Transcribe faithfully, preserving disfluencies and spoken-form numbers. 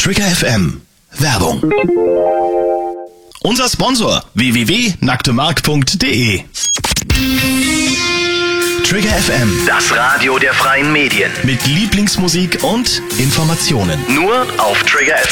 Trigger F M. Werbung. Unser Sponsor w w w punkt nacktemarkt punkt de. Trigger F M. Das Radio der freien Medien. Mit Lieblingsmusik und Informationen. Nur auf Trigger F M.